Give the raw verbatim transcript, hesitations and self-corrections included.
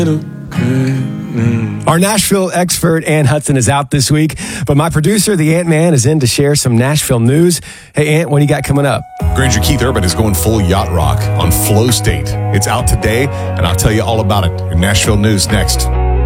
Our Nashville expert, Ant Hudson, is out this week, but my producer, the Ant-Man, is in to share some Nashville news. Hey, Ant, what do you got coming up? Granger Keith Urban is going full yacht rock on Flow State. It's out today, and I'll tell you all about it in Nashville News next.